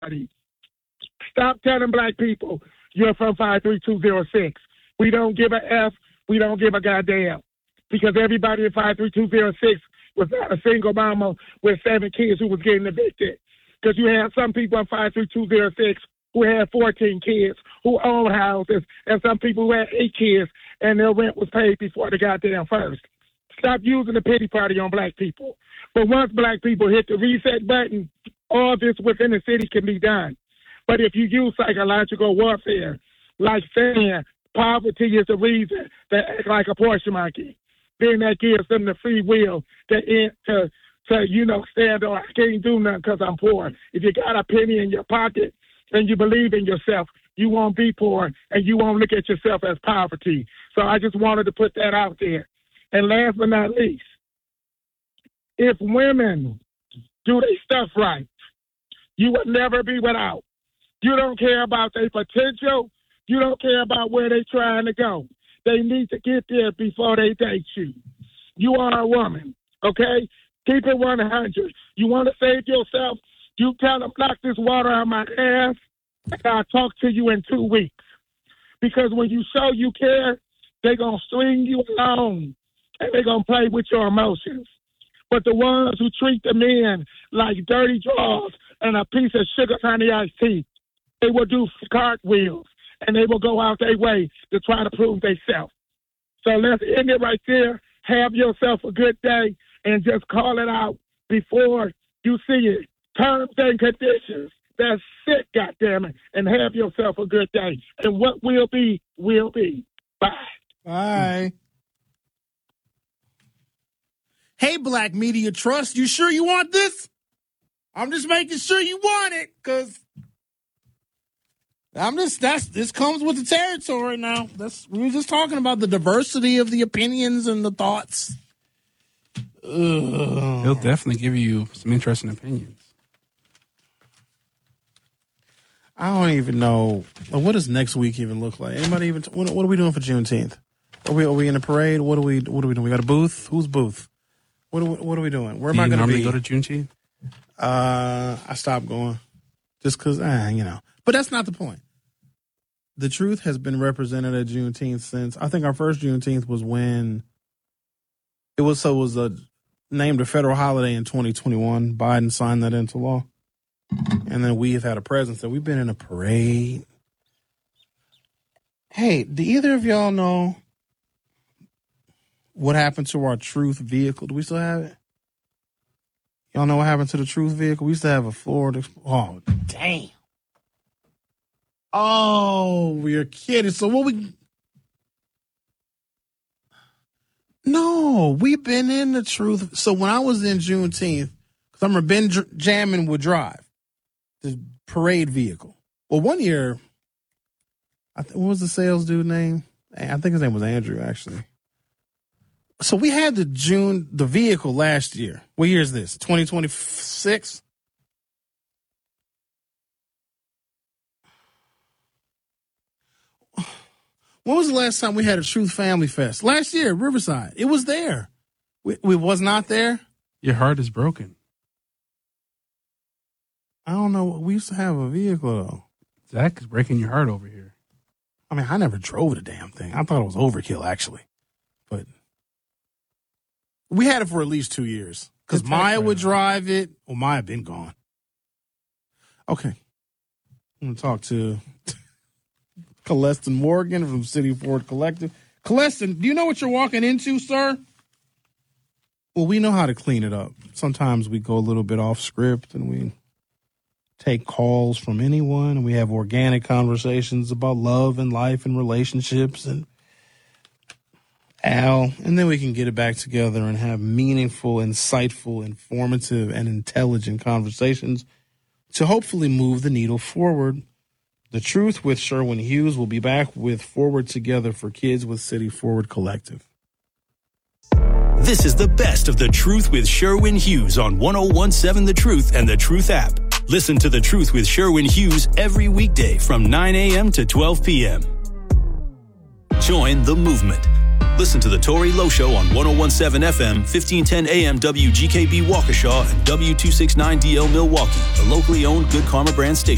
Stop telling black people you're from 53206. We don't give a F. We don't give a goddamn. Because everybody in 53206 was not a single mama with 7 kids who was getting evicted. Because you have some people in 53206 who had 14 kids, who own houses, and some people who had 8 kids, and their rent was paid before the goddamn first. Stop using the pity party on black people. But once black people hit the reset button, all this within the city can be done. But if you use psychological warfare, like saying poverty is the reason they act like a Porsche monkey, then that gives them the free will to stand on, I can't do nothing because I'm poor. If you got a penny in your pocket and you believe in yourself, you won't be poor and you won't look at yourself as poverty. So I just wanted to put that out there. And last but not least, if women do their stuff right, you will never be without. You don't care about their potential. You don't care about where they're trying to go. They need to get there before they date you. You are a woman, okay? Keep it 100. You want to save yourself? You tell them, knock this water out of my ass, and I'll talk to you in 2 weeks. Because when you show you care, they're going to string you along, and they're going to play with your emotions. But the ones who treat the men like dirty drawers and a piece of sugar honey iced tea, they will do cartwheels, and they will go out their way to try to prove themselves. So let's end it right there. Have yourself a good day, and just call it out before you see it. Terms and conditions. That's it, goddammit. And have yourself a good day. And what will be, will be. Bye. Bye. Hey, Black Media Trust, you sure you want this? I'm just making sure you want it, because this comes with the territory now. We were just talking about the diversity of the opinions and the thoughts. He'll definitely give you some interesting opinions. I don't even know. What does next week even look like? Anybody even? What are we doing for Juneteenth? Are we in a parade? What are we doing? We got a booth? Whose booth? What are we doing? Where am I going to be? Go to Juneteenth? I stopped going just because, But that's not the point. The truth has been represented at Juneteenth since, I think our first Juneteenth was when it was named a federal holiday in 2021. Biden signed that into law. And then we have had a presence. So we've been in a parade. Hey, do either of y'all know what happened to our Truth vehicle? Do we still have it? Y'all know what happened to the Truth vehicle? We used to have a Ford. Oh, damn. Oh, we're kidding. So No, we've been in the Truth. So when I was in Juneteenth, because I remember Ben Jamin would drive the parade vehicle. Well, one year, what was the sales dude name? I think his name was Andrew, actually. So we had the vehicle last year. What year is this? 2026? When was the last time we had a Truth Family Fest? Last year, Riverside. It was there. We was not there. Your heart is broken. I don't know. We used to have a vehicle, though. Zach is breaking your heart over here. I mean, I never drove the damn thing. I thought it was overkill, actually. But we had it for at least 2 years. Because Maya would drive it. Well, Maya been gone. Okay. I'm going to talk to Coleston Morgan from City Ford Collective. Coleston, do you know what you're walking into, sir? Well, we know how to clean it up. Sometimes we go a little bit off script and we take calls from anyone, and we have organic conversations about love and life and relationships and Al, and then we can get it back together and have meaningful, insightful, informative, and intelligent conversations to hopefully move the needle forward. The Truth with Sherwin Hughes will be back with Forward Together for Kids with City Forward Collective. This is the best of The Truth with Sherwin Hughes on 101.7 The Truth and The Truth app. Listen to The Truth with Sherwin Hughes every weekday from 9 a.m. to 12 p.m. Join the movement. Listen to The Tory Lowe Show on 101.7 FM, 1510 AM WGKB Waukesha and W269DL Milwaukee, a locally owned Good Karma brand station.